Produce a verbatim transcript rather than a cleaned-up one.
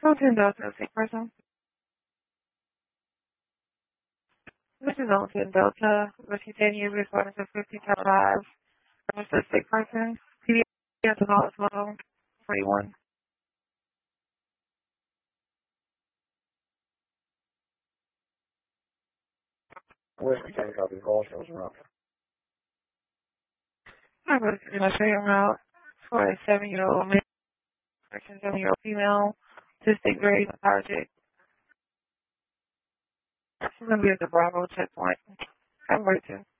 Hotel Delta, sick person. This is Hotel Delta. Reputation you responding to fifty top five. This is a sick person. P D F to call level forty-one. Where's the take out these call shows around? I was in a straight route for a seven-year-old male, seven-year-old female, autistic, very lethargic. She's going to be at the Bravo checkpoint. I'm ready to.